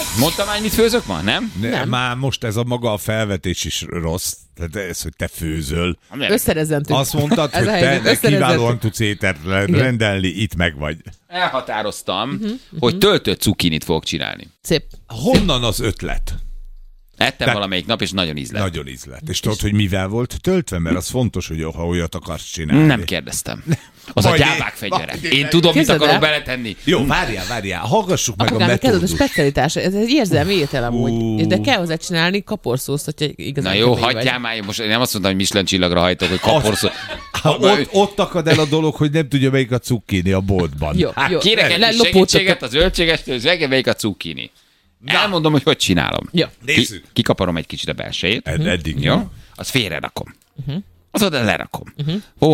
Mondtam már, mit főzök ma, nem? Nem. Már most ez a maga a felvetés is rossz. Tehát ez, hogy te főzöl. Összerezzentünk. Azt mondtad, hogy te kiválóan tudsz ételt rendelni, itt meg vagy. Elhatároztam, hogy töltött cukinit fogok csinálni. Szép. Honnan az ötlet? Ettem valamelyik nap, és nagyon ízlett. Nagyon ízlett. És tudod, hogy mivel volt töltve? Mert az fontos, hogy ha olyat akarsz csinálni. Nem kérdeztem. Az a gyávák fegyvere. Én tudom, mit Képzeld akarok el? beletenni. Jó, várjál. Hallgassuk meg a Apukám, ez a metódust. specialitás, ez egy érzelmi étel amúgy. De kell hozzá csinálni kaporszószt, hogyha igazán Na jó, kemény vagy. hagyjál már, most nem azt mondtam, hogy Michelin csillagra hajtok, hogy kaporszó. Ott akad el a dolog, hogy nem tudja, melyik a cukkini a boltban. Jó. Kérek egy kis segítséget az zöldségestől, hogy reggel melyik a cukkini. Elmondom, hogy csinálom. Jó. Nézzük. Kikaparom egy kicsit a belsejét. Eddig Jó? Azt félre rakom. Az oda lerakom.